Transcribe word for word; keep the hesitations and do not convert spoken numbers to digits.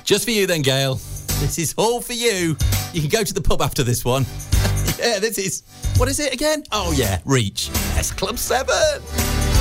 Just for you then, Gail. This is all for you. You can go to the pub after this one. Yeah, this is... What is it again? Oh, yeah, Reach. Yes, Club seven.